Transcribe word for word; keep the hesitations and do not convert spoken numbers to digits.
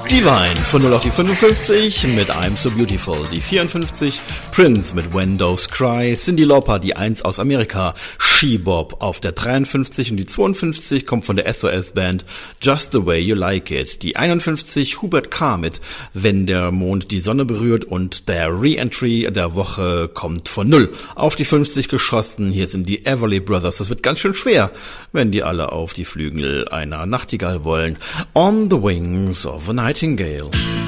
Divine von null auf die fünfundfünfzig mit I'm So Beautiful, die vierundfünfzig, Prince mit When Doves Cry, Cyndi Lauper, die eins aus Amerika, She-Bop auf der dreiundfünfzig und die zweiundfünfzig kommt von der S O S-Band Just The Way You Like It, die einundfünfzig Hubert K. mit Wenn der Mond die Sonne berührt und der Re-Entry der Woche kommt von null auf die fünfzig geschossen, hier sind die Everly Brothers, das wird ganz schön schwer, wenn die alle auf die Flügel einer Nachtigall wollen. On the Wings of a Nightingale.